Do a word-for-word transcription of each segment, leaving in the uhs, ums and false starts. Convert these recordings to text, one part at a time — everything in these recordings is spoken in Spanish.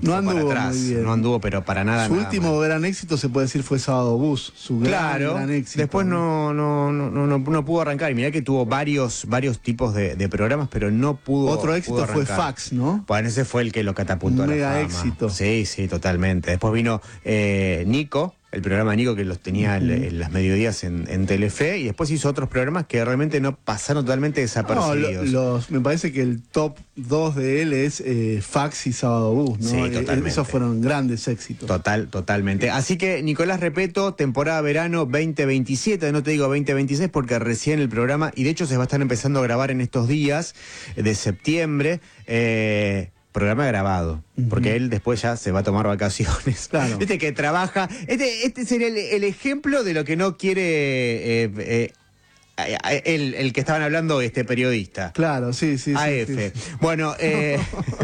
no anduvo para atrás, muy bien. No anduvo, pero para nada. Su nada último mal. gran éxito se puede decir fue Sábado Bus, su claro, gran, gran éxito. Después no, no, no, no, no pudo arrancar. Y mirá que tuvo varios, varios tipos de, de programas, pero no pudo. Otro éxito pudo fue Fax, ¿no? Bueno, ese fue el que lo catapultó. Un a la mega fama. éxito. Sí, sí, totalmente. Después vino eh, Nico. El programa Nico, que los tenía uh-huh. en las mediodías en, en Telefe, y después hizo otros programas que realmente no pasaron totalmente desapercibidos. No, lo, los, me parece que el top dos de él es eh, Fax y Sábado Bus, ¿no? Sí, totalmente. Esos fueron grandes éxitos. Total, totalmente. Así que, Nicolás Repetto, temporada verano veinte veintisiete, no te digo veinte veintiséis porque recién el programa, y de hecho se va a estar empezando a grabar en estos días de septiembre, eh... programa grabado, uh-huh. porque él después ya se va a tomar vacaciones. Claro. Viste que trabaja. Este, este sería el, el ejemplo de lo que no quiere eh, eh, el, el que estaban hablando, este periodista. Claro, sí, sí. A F. Sí, sí. Bueno, eh,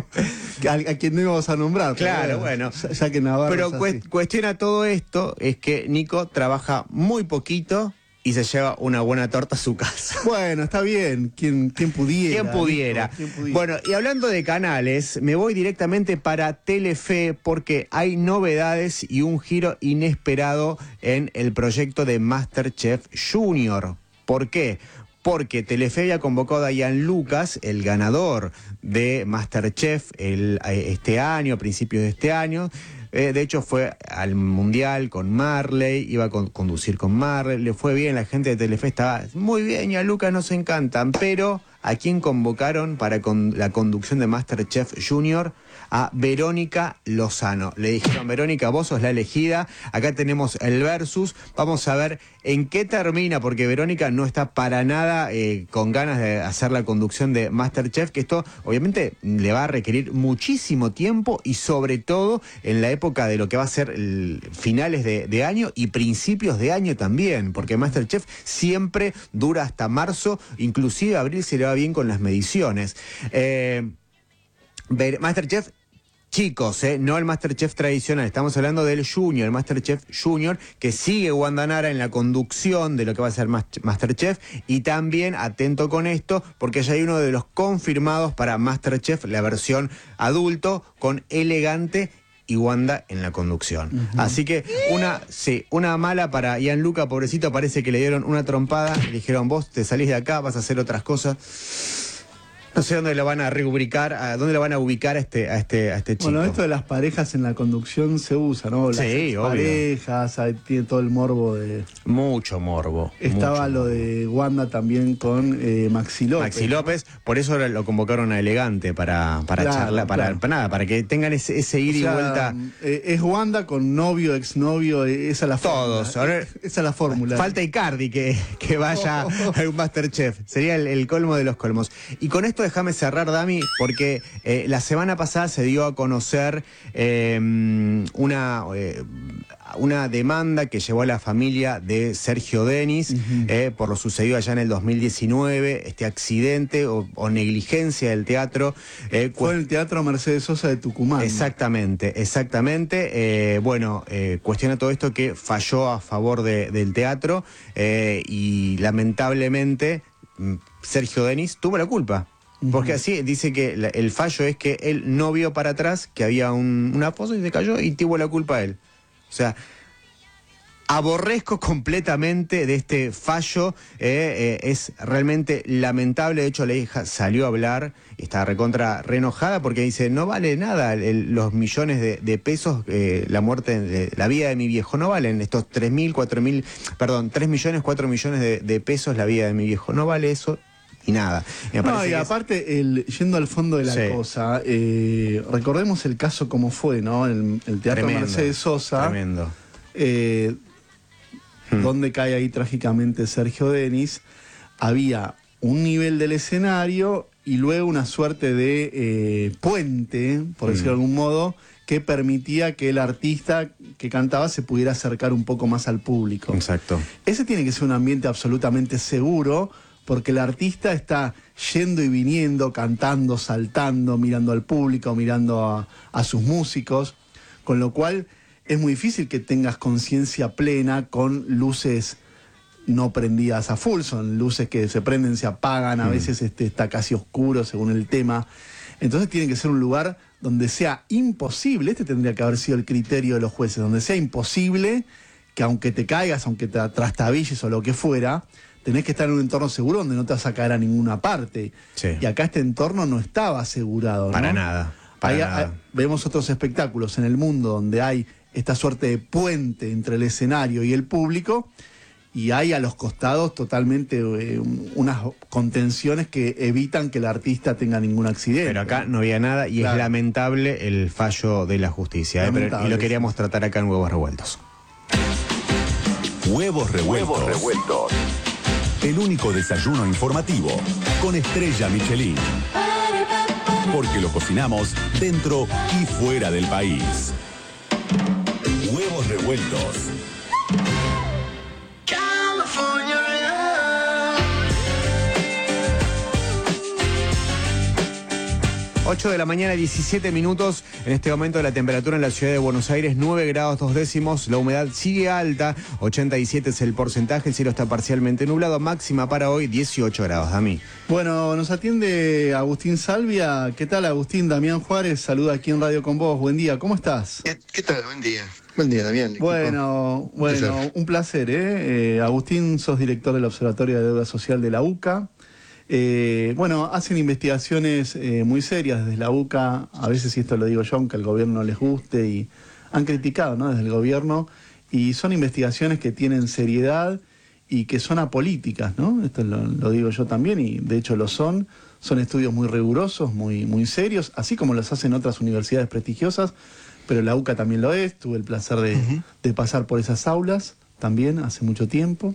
a, a quien no íbamos a nombrar. Claro, bueno. Ya, ya que Navarro. Pero cu- cuestiona todo esto es que Nico trabaja muy poquito y se lleva una buena torta a su casa. Bueno, está bien. ¿Quién, quién pudiera? ¿Quién pudiera? ¿Quién pudiera? Bueno, y hablando de canales, me voy directamente para Telefe porque hay novedades y un giro inesperado en el proyecto de MasterChef Junior. ¿Por qué? Porque Telefe había convocado a Ian Lucas, el ganador de MasterChef el, este año, a principios de este año. Eh, de hecho fue al Mundial con Marley, iba a con, conducir con Marley, le fue bien, la gente de Telefe estaba muy bien, y a Lucas nos encantan, pero ¿a quién convocaron para con, la conducción de MasterChef Junior? A Verónica Lozano. Le dijeron, Verónica, vos sos la elegida, acá tenemos el versus, vamos a ver en qué termina, porque Verónica no está para nada eh, con ganas de hacer la conducción de MasterChef, que esto obviamente le va a requerir muchísimo tiempo y sobre todo en la época de lo que va a ser el, finales de, de año y principios de año también, porque MasterChef siempre dura hasta marzo, inclusive abril se le va bien con las mediciones. Eh, MasterChef chicos, ¿eh? No el MasterChef tradicional, estamos hablando del Junior, el MasterChef Junior, que sigue Wanda Nara en la conducción de lo que va a ser MasterChef, y también, atento con esto, porque ya hay uno de los confirmados para MasterChef, la versión adulto, con Elegante y Wanda en la conducción. Uh-huh. Así que una, sí, una mala para Gianluca, pobrecito, parece que le dieron una trompada, le dijeron, vos te salís de acá, vas a hacer otras cosas. No sé dónde lo van a reubicar, a dónde lo van a ubicar a este, a este, a este chico. Bueno, esto de las parejas en la conducción se usa, ¿no? Las sí, obvio. parejas, ahí tiene todo el morbo de... Mucho morbo. Estaba mucho lo morbo. de Wanda también con eh, Maxi López. Maxi López, por eso lo convocaron a Elegante para, para claro, charlar, para, claro. para nada, para que tengan ese, ese ir o sea, y vuelta. Eh, es Wanda con novio, exnovio, eh, esa es la Todos. fórmula. Ahora, esa es la fórmula. Falta Icardi que, que vaya oh, oh, oh. a un MasterChef. Sería el, el colmo de los colmos. Y con esto déjame cerrar, Dami, porque eh, la semana pasada se dio a conocer eh, una, eh, una demanda que llevó a la familia de Sergio Denis uh-huh. eh, por lo sucedido allá en el dos mil diecinueve, este accidente o, o negligencia del teatro. Eh, Fue en el Teatro Mercedes Sosa de Tucumán. Exactamente, exactamente. Eh, bueno, eh, cuestiona todo esto que falló a favor de, del teatro eh, y lamentablemente Sergio Denis tuvo la culpa. Porque así dice que la, el fallo es que él no vio para atrás, que había un, una fosa y se cayó y tuvo la culpa él. O sea, aborrezco completamente de este fallo, eh, eh, es realmente lamentable. De hecho, la hija salió a hablar y está recontra reenojada porque dice, no vale nada el, los millones de, de pesos, eh, la muerte, de, la vida de mi viejo, no valen estos tres mil, cuatro mil, perdón, tres millones, cuatro millones de, de pesos la vida de mi viejo, no vale eso. Y nada. Me no, y aparte, es... el, yendo al fondo de la sí. cosa, eh, recordemos el caso como fue, ¿no? El, el Teatro tremendo, Mercedes Sosa. Tremendo. Eh, hmm. Donde cae ahí trágicamente Sergio Denis. Había un nivel del escenario y luego una suerte de eh, puente, por hmm. decirlo de algún modo, que permitía que el artista que cantaba se pudiera acercar un poco más al público. Exacto. Ese tiene que ser un ambiente absolutamente seguro, porque el artista está yendo y viniendo, cantando, saltando, mirando al público, mirando a, a sus músicos, con lo cual es muy difícil que tengas conciencia plena con luces no prendidas a full, son luces que se prenden, se apagan, a mm. veces este, está casi oscuro según el tema. Entonces tiene que ser un lugar donde sea imposible, este tendría que haber sido el criterio de los jueces, donde sea imposible que aunque te caigas, aunque te trastabilles o lo que fuera, tenés que estar en un entorno seguro donde no te vas a caer a ninguna parte. Sí. Y acá este entorno no estaba asegurado, ¿no? Para nada. Para Hay, nada. hay, vemos otros espectáculos en el mundo donde hay esta suerte de puente entre el escenario y el público, y hay a los costados totalmente eh, unas contenciones que evitan que el artista tenga ningún accidente. Pero acá no había nada y claro. Es lamentable el fallo de la justicia. ¿eh? Pero, y lo queríamos sí. tratar acá en Huevos Revueltos. Huevos Revueltos. Huevos Revueltos. El único desayuno informativo con estrella Michelin. Porque lo cocinamos dentro y fuera del país. Huevos Revueltos. ocho de la mañana, diecisiete minutos. En este momento la temperatura en la ciudad de Buenos Aires, nueve grados dos décimos. La humedad sigue alta, ochenta y siete es el porcentaje. El cielo está parcialmente nublado. Máxima para hoy, dieciocho grados. Dami. Bueno, nos atiende Agustín Salvia. ¿Qué tal, Agustín? Damián Juárez saluda aquí en Radio con Vos. Buen día, ¿cómo estás? ¿Qué, qué tal? Buen día. Buen día, Damián. Bueno, bueno, un placer, un placer ¿eh? ¿eh? Agustín, sos director del Observatorio de Deuda Social de la U C A. Eh, bueno, hacen investigaciones eh, muy serias desde la U C A, a veces, y esto lo digo yo, aunque al gobierno no les guste, y han criticado, ¿no?, desde el gobierno, y son investigaciones que tienen seriedad y que son apolíticas, ¿no? Esto lo, lo digo yo también, y de hecho lo son. Son estudios muy rigurosos, muy, muy serios, así como los hacen otras universidades prestigiosas, pero la U C A también lo es. Tuve el placer de, uh-huh. de pasar por esas aulas también hace mucho tiempo.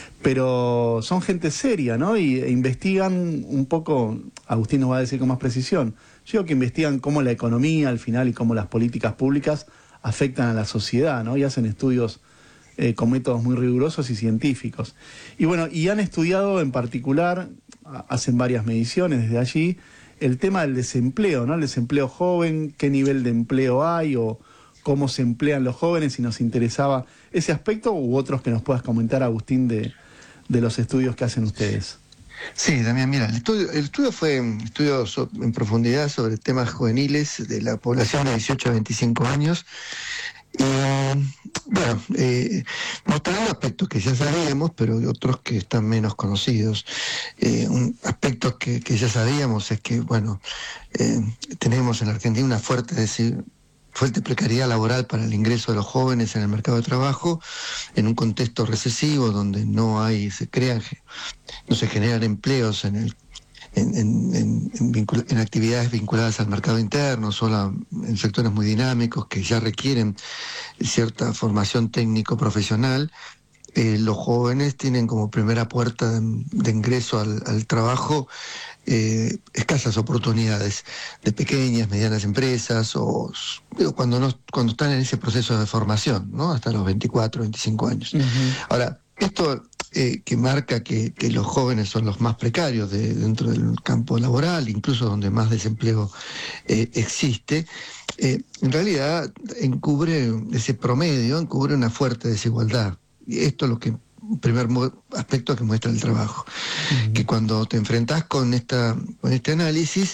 Pero son gente seria, ¿no? Y e investigan un poco, Agustín nos va a decir con más precisión, yo digo que investigan cómo la economía al final y cómo las políticas públicas afectan a la sociedad, ¿no? Y hacen estudios eh, con métodos muy rigurosos y científicos. Y bueno, y han estudiado en particular, hacen varias mediciones desde allí, el tema del desempleo, ¿no? El desempleo joven, qué nivel de empleo hay o cómo se emplean los jóvenes, si nos interesaba ese aspecto u otros que nos puedas comentar, Agustín, de... de los estudios que hacen ustedes. Sí, Damián, mira, el estudio, el estudio fue un estudio so, en profundidad sobre temas juveniles de la población de dieciocho a veinticinco años. Y, bueno, eh, mostrando aspectos que ya sabíamos, pero otros que están menos conocidos. Eh, un aspecto que, que ya sabíamos es que, bueno, eh, tenemos en la Argentina una fuerte desigualdad, fuerte precariedad laboral para el ingreso de los jóvenes en el mercado de trabajo, en un contexto recesivo donde no hay, se crean, no se generan empleos en el en, en, en, en, vincul- en actividades vinculadas al mercado interno, solo en sectores muy dinámicos que ya requieren cierta formación técnico-profesional. Eh, los jóvenes tienen como primera puerta de, de ingreso al, al trabajo eh, escasas oportunidades de pequeñas, medianas empresas o digo, cuando no cuando están en ese proceso de formación, ¿no? Hasta los veinticuatro, veinticinco años. Uh-huh. Ahora, esto eh, que marca que, que los jóvenes son los más precarios de, dentro del campo laboral, incluso donde más desempleo eh, existe, eh, en realidad encubre ese promedio, encubre una fuerte desigualdad. Y esto es lo que primer aspecto que muestra el trabajo, uh-huh. que cuando te enfrentás con esta con este análisis,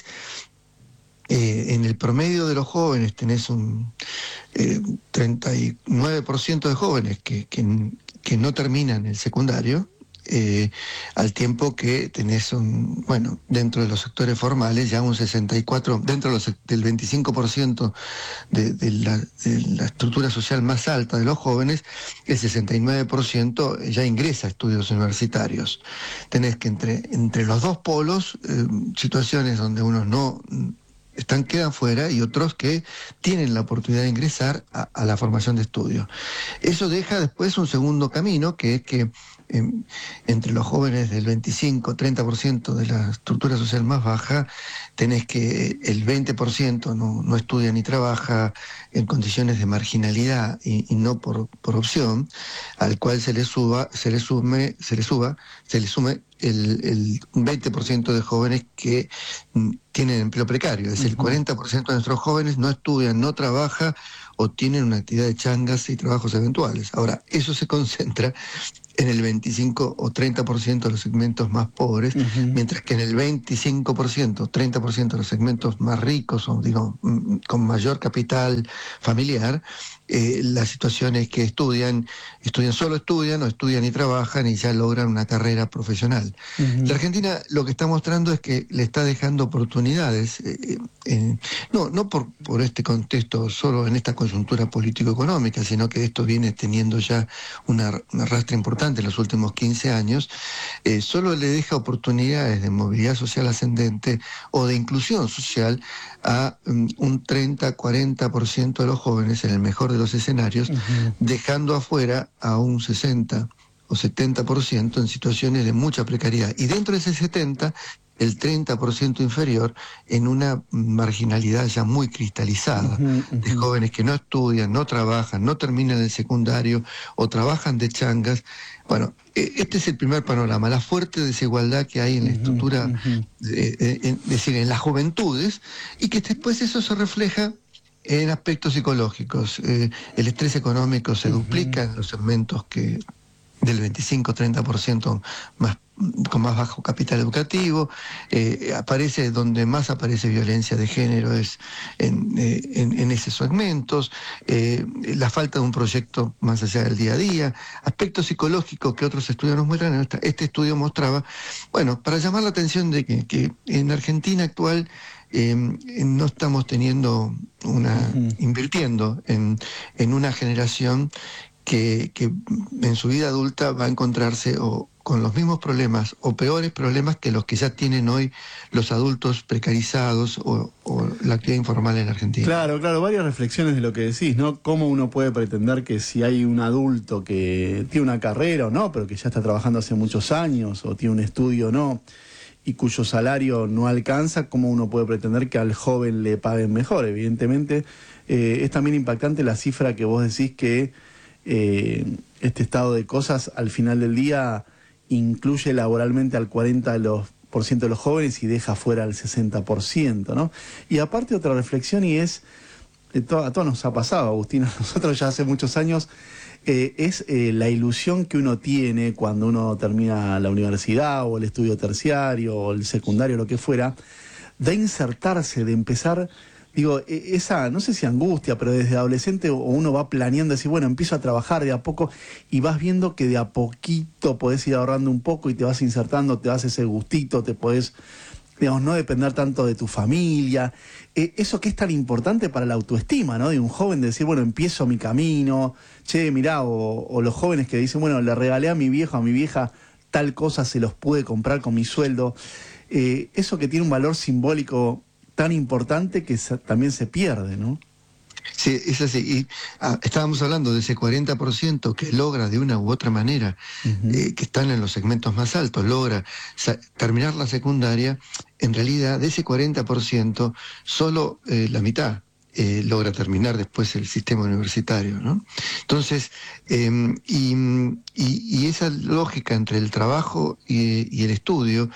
eh, en el promedio de los jóvenes tenés un eh, treinta y nueve por ciento de jóvenes que, que, que no terminan el secundario, eh, al tiempo que tenés un, bueno, dentro de los sectores formales ya un sesenta y cuatro, dentro de los, del veinticinco por ciento de, de, la, de la estructura social más alta de los jóvenes, el sesenta y nueve por ciento ya ingresa a estudios universitarios. Tenés que entre, entre los dos polos, eh, situaciones donde unos no están, quedan fuera y otros que tienen la oportunidad de ingresar a, a la formación de estudio. Eso deja después un segundo camino, que es que Eh, entre los jóvenes del veinticinco a treinta por ciento de la estructura social más baja, tenés que el veinte por ciento no, no estudia ni trabaja en condiciones de marginalidad y, y no por, por opción, al cual se le suba, se le sume, se le suba, se le sume el, el veinte por ciento de jóvenes que mm, tienen empleo precario. Es decir, el cuarenta por ciento de nuestros jóvenes no estudian, no trabaja o tienen una actividad de changas y trabajos eventuales. Ahora, eso se concentra en el veinticinco o treinta por ciento de los segmentos más pobres, uh-huh. mientras que en el veinticinco por ciento, treinta por ciento de los segmentos más ricos o digo, con mayor capital familiar, eh, la situación es que estudian, estudian solo estudian o estudian y trabajan y ya logran una carrera profesional. Uh-huh. La Argentina lo que está mostrando es que le está dejando oportunidades, eh, eh, no, no por, por este contexto, solo en esta coyuntura político-económica, sino que esto viene teniendo ya una, una rastra importante en los últimos quince años, eh, solo le deja oportunidades de movilidad social ascendente o de inclusión social a um, un treinta a cuarenta por ciento de los jóvenes, en el mejor de los escenarios, uh-huh. dejando afuera a un sesenta o setenta por ciento en situaciones de mucha precariedad. Y dentro de ese setenta, el treinta por ciento inferior en una marginalidad ya muy cristalizada, uh-huh, uh-huh. de jóvenes que no estudian, no trabajan, no terminan el secundario o trabajan de changas. Bueno, este es el primer panorama, la fuerte desigualdad que hay en la estructura, uh-huh. de, de, de, es decir, en las juventudes, y que después eso se refleja en aspectos psicológicos. Eh, el estrés económico se uh-huh. duplica en los segmentos que del veinticinco a treinta por ciento más, con más bajo capital educativo, eh, aparece donde más aparece violencia de género es en, eh, en, en esos segmentos, eh, la falta de un proyecto más allá del día a día, aspectos psicológicos que otros estudios nos muestran. Este estudio mostraba, bueno, para llamar la atención de que, que en Argentina actual eh, no estamos teniendo una, uh-huh. invirtiendo en, en una generación Que, que en su vida adulta va a encontrarse o con los mismos problemas o peores problemas que los que ya tienen hoy los adultos precarizados o, o la actividad informal en Argentina. Claro, claro, varias reflexiones de lo que decís, ¿no? Cómo uno puede pretender que si hay un adulto que tiene una carrera o no, pero que ya está trabajando hace muchos años o tiene un estudio o no, y cuyo salario no alcanza, cómo uno puede pretender que al joven le paguen mejor. Evidentemente, eh, es también impactante la cifra que vos decís que Eh, este estado de cosas al final del día incluye laboralmente al cuarenta por ciento de los jóvenes y deja fuera al sesenta por ciento, ¿no? Y aparte otra reflexión, y es, eh, to, a todos nos ha pasado, Agustín, a nosotros ya hace muchos años, eh, es eh, la ilusión que uno tiene cuando uno termina la universidad o el estudio terciario o el secundario, lo que fuera, de insertarse, de empezar... Digo, esa, no sé si angustia, pero desde adolescente uno va planeando, decir, bueno, empiezo a trabajar de a poco y vas viendo que de a poquito podés ir ahorrando un poco y te vas insertando, te das ese gustito, te podés, digamos, no depender tanto de tu familia. Eh, eso que es tan importante para la autoestima, ¿no? De un joven, de decir, bueno, empiezo mi camino, che, mirá, o, o los jóvenes que dicen, bueno, le regalé a mi viejo, a mi vieja, tal cosa se los pude comprar con mi sueldo. Eh, eso que tiene un valor simbólico tan importante que se, también se pierde, ¿no? Sí, es así. Y ah, estábamos hablando de ese cuarenta por ciento que logra de una u otra manera, uh-huh. eh, que están en los segmentos más altos, logra sa- terminar la secundaria. En realidad, de ese cuarenta por ciento, solo eh, la mitad eh, logra terminar después el sistema universitario, ¿no? Entonces, eh, y, y, y esa lógica entre el trabajo y, y el estudio,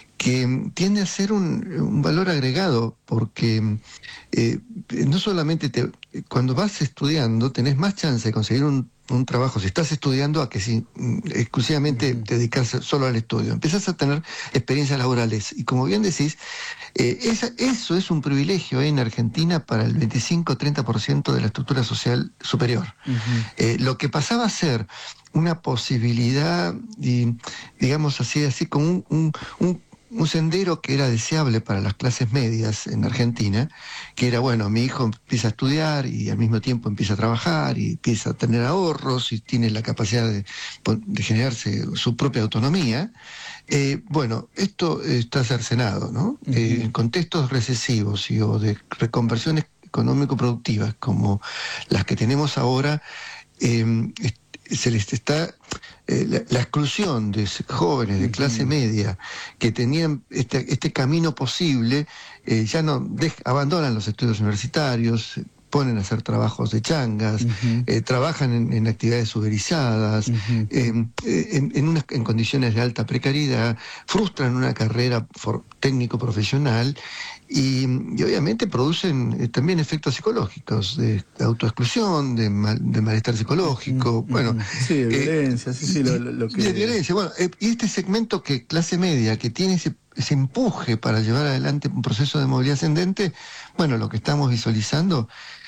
que tiende a ser un, un valor agregado, porque eh, no solamente te, cuando vas estudiando tenés más chance de conseguir un, un trabajo si estás estudiando a que si exclusivamente te dedicas solo al estudio. Empiezas a tener experiencias laborales y, como bien decís, eh, esa, eso es un privilegio eh, en Argentina para el veinticinco a treinta por ciento de la estructura social superior. Uh-huh. Eh, lo que pasaba a ser una posibilidad, y, digamos así, así como un, un, un un sendero que era deseable para las clases medias en Argentina, que era, bueno, mi hijo empieza a estudiar y al mismo tiempo empieza a trabajar y empieza a tener ahorros y tiene la capacidad de, de generarse su propia autonomía. Eh, bueno, esto está cercenado, ¿no? Uh-huh. Eh, en contextos recesivos y, o de reconversiones económico-productivas como las que tenemos ahora, eh, se les está... Eh, la, la exclusión de jóvenes de clase uh-huh. media que tenían este, este camino posible, eh, ya no de, abandonan los estudios universitarios, ponen a hacer trabajos de changas, uh-huh. eh, trabajan en, en actividades uberizadas, uh-huh. eh, en, en, unas, en condiciones de alta precariedad, frustran una carrera for, técnico-profesional y, y obviamente producen eh, también efectos psicológicos, de, de autoexclusión, de, mal, de malestar psicológico, mm, bueno. Sí, de eh, violencia, sí, sí, lo, lo que... De violencia, bueno, eh, y este segmento que clase media, que tiene ese, ese empuje para llevar adelante un proceso de movilidad ascendente, bueno, lo que estamos visualizando